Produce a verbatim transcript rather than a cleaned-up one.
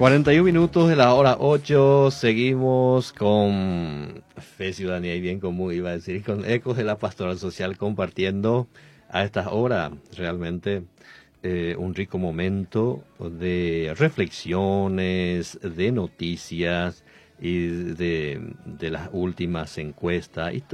cuarenta y un minutos de la hora ocho, seguimos con Fe, Ciudadanía y Bien Común, iba a decir, con Ecos de la Pastoral Social, compartiendo a estas horas realmente eh, un rico momento de reflexiones, de noticias y de, de las últimas encuestas y